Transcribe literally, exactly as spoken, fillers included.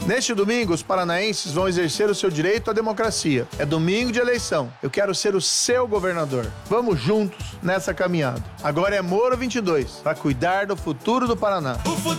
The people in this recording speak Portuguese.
Neste domingo, os paranaenses vão exercer o seu direito à democracia. É domingo de eleição. Eu quero ser o seu governador. Vamos juntos nessa caminhada. Agora é Moro vinte e dois, para cuidar do futuro do Paraná.